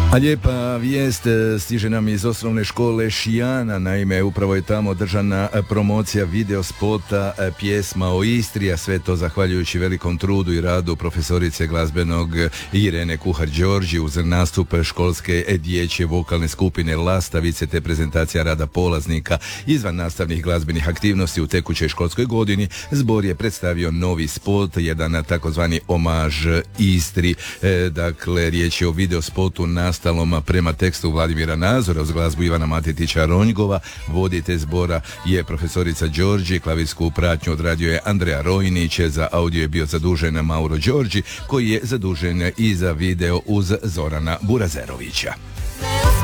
A lijepa vijest stiže nam iz osnovne škole Šijana, naime upravo je tamo održana promocija video spota Pjesma o Istri, a sve to zahvaljujući velikom trudu i radu profesorice glazbenog Irene Kuhar-Đorđi uz nastup školske dječje vokalne skupine Lastavice te prezentacija rada polaznika izvan nastavnih glazbenih aktivnosti u tekućoj školskoj godini. Zbor je predstavio novi spot, jedan takozvani omaž Istri, dakle riječ je o video spotu nastalom prema tekstu Vladimira Nazora uz glazbu Ivana Matetića Ronjgova. Voditelj zbora je profesorica Đorđi, klavirsku pratnju odradio je Andreja Rojnić, za audio je bio zadužen Mauro Đorđi koji je zadužen i za video uz Zorana Burazerovića.